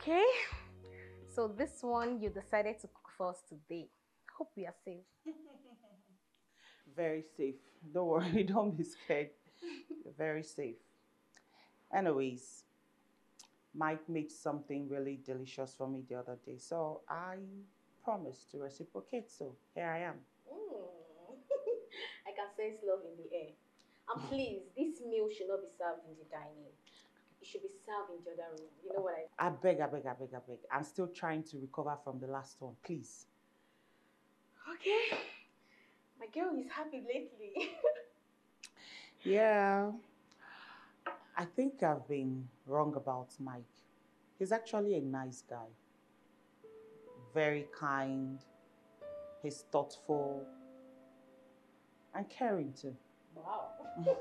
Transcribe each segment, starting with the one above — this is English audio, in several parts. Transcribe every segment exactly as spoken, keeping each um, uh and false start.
Okay, so this one you decided to cook for us today. Hope we are safe. Very safe. Don't worry, don't be scared. You're very safe. Anyways, Mike made something really delicious for me the other day, so I promised to reciprocate. So here I am. Mm. I can sense love in the air. And please, this meal should not be served in the dining. It should be served in the other room. You know what I I beg, I beg, I beg, I beg. I'm still trying to recover from the last one, please. Okay. My girl is happy lately. Yeah, I think I've been wrong about Mike. He's actually a nice guy, very kind, he's thoughtful, and caring too. Wow.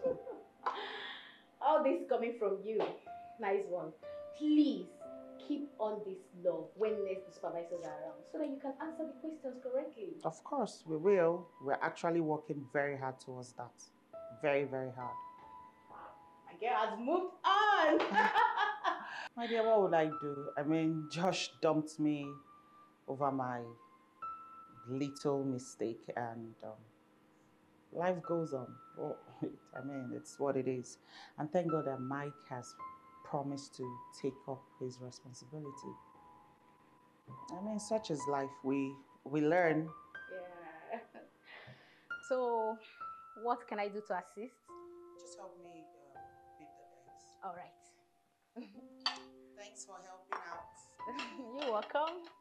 All this coming from you. Nice one. Please keep on this love when next the supervisors are around so that you can answer the questions correctly. Of course, we will. We're actually working very hard towards that. Very, very hard. My girl has moved on. My dear, what would I do? I mean, Josh dumped me over my little mistake, and um, life goes on. Oh, I mean, it's what it is. And thank God that Mike has promised to take up his responsibility. I mean, such is life. We we learn. Yeah. So, what can I do to assist? Just help me um, beat the eggs. All right. Thanks for helping out. You're welcome.